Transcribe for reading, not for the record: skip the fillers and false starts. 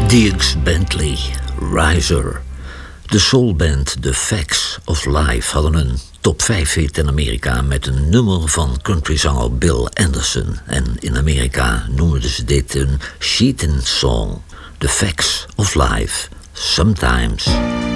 Dierks Bentley, Riser. De soulband The Facts of Life hadden een top 5 hit in Amerika met een nummer van countryzanger Bill Anderson. En in Amerika noemden ze dit een cheating song. The Facts of Life, Sometimes.